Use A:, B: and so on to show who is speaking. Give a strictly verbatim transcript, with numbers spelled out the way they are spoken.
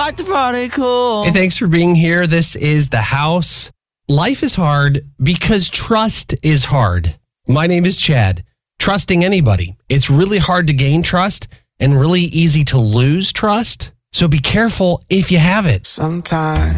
A: like to party cool.
B: Hey, thanks for being here. This is The House. Life is hard because trust is hard. My name is Chad. Trusting anybody. It's really hard to gain trust and really easy to lose trust. So be careful if you have it.
A: Sometimes